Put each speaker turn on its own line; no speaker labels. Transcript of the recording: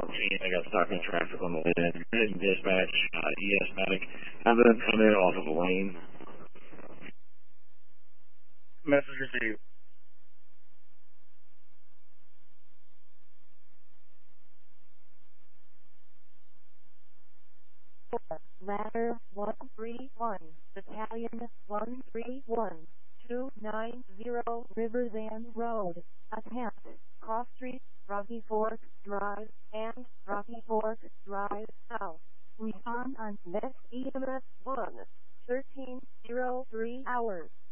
14. I got stuck in traffic on the way in. Dispatch, ES Medic. Have them come in off of the lane. Message received.
Ladder 131, Battalion 131, 290 Riversand Road, attempt, Cross Street, Rocky Fork Drive, and Rocky Fork Drive South. Respond on next EMS 1, 1303 hours.